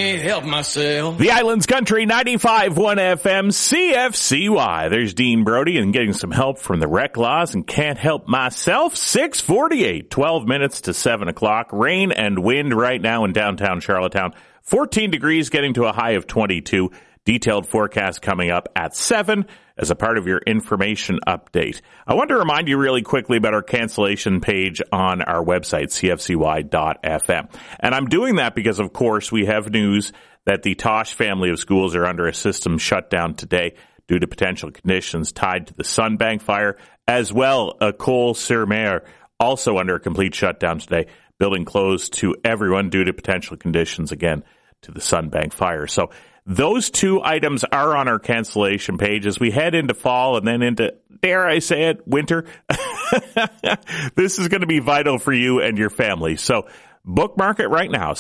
can't help myself. The Islands Country 95.1 FM CFCY. There's Dean Brody and getting some help from the Rec Laws and can't help myself. 6:48, 12 minutes to 7 o'clock. Rain and wind right now in downtown Charlottetown. 14 degrees, getting to a high of 22. Detailed forecast coming up at 7 as a part of your information update. I want to remind you really quickly about our cancellation page on our website, cfcy.fm. And I'm doing that because, of course, we have news that the Tosh family of schools are under a system shutdown today due to potential conditions tied to the Sunbank fire, as well École-sur-Mer also under a complete shutdown today. Building closed to everyone due to potential conditions, again, to the Sunbank fire. So those two items are on our cancellation page as we head into fall and then into, dare I say it, winter. This is going to be vital for you and your family. So bookmark it right now,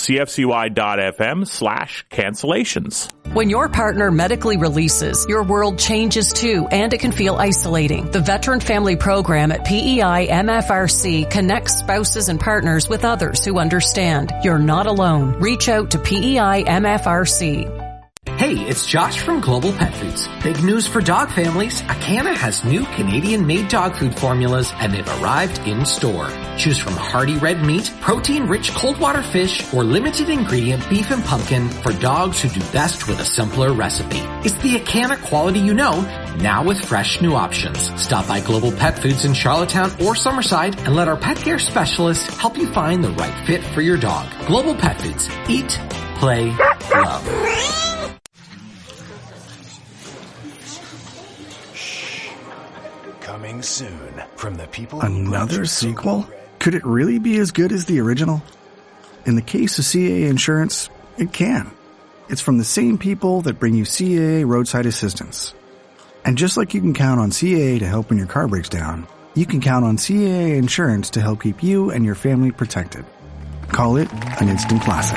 cfcy.fm/cancellations. When your partner medically releases, your world changes too, and it can feel isolating. The Veteran Family Program at PEI MFRC connects spouses and partners with others who understand. You're not alone. Reach out to PEI MFRC. Hey, it's Josh from Global Pet Foods. Big news for dog families. Acana has new Canadian-made dog food formulas, and they've arrived in store. Choose from hearty red meat, protein-rich cold water fish, or limited ingredient beef and pumpkin for dogs who do best with a simpler recipe. It's the Acana quality you know, now with fresh new options. Stop by Global Pet Foods in Charlottetown or Summerside and let our pet care specialists help you find the right fit for your dog. Global Pet Foods. Eat, play, love. Coming soon from the people. Another sequel? Could it really be as good as the original? In the case of CAA Insurance, it can. It's from the same people that bring you CAA Roadside Assistance. And just like you can count on CAA to help when your car breaks down, you can count on CAA Insurance to help keep you and your family protected. Call it an instant classic.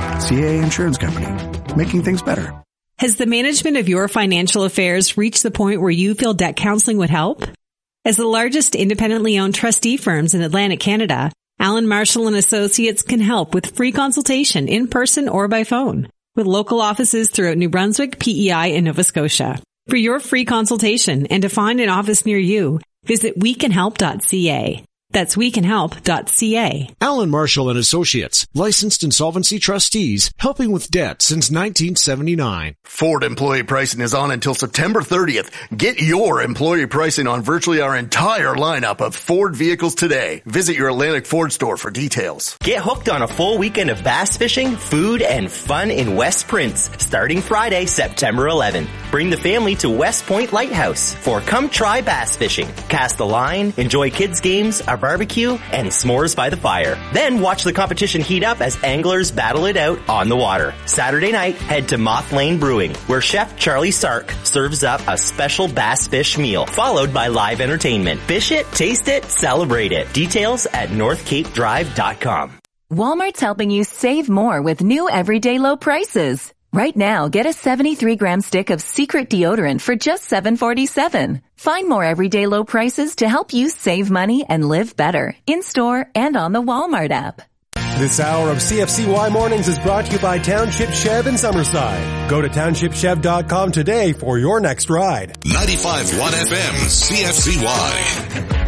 CAA Insurance Company, making things better. Has the management of your financial affairs reached the point where you feel debt counseling would help? As the largest independently owned trustee firms in Atlantic Canada, Allen Marshall & Associates can help with free consultation in person or by phone, with local offices throughout New Brunswick, PEI, and Nova Scotia. For your free consultation and to find an office near you, visit wecanhelp.ca. That's wecanhelp.ca. Allen Marshall & Associates, licensed insolvency trustees, helping with debt since 1979. Ford employee pricing is on until September 30th. Get your employee pricing on virtually our entire lineup of Ford vehicles today. Visit your Atlantic Ford store for details. Get hooked on a full weekend of bass fishing, food, and fun in West Prince, starting Friday, September 11th. Bring the family to West Point Lighthouse for Come Try Bass Fishing. Cast a line, enjoy kids' games, a barbecue, and s'mores by the fire. Then watch the competition heat up as anglers battle it out on the water. Saturday night, head to Moth Lane Brewing, where Chef Charlie Sark serves up a special bass fish meal, followed by live entertainment. Fish it, taste it, celebrate it. Details at northcapedrive.com. Walmart's helping you save more with new everyday low prices. Right now, get a 73-gram stick of Secret deodorant for just $7.47. Find more everyday low prices to help you save money and live better in-store and on the Walmart app. This hour of CFCY Mornings is brought to you by Township Chev in Summerside. Go to townshipchev.com today for your next ride. 95.1 FM CFCY.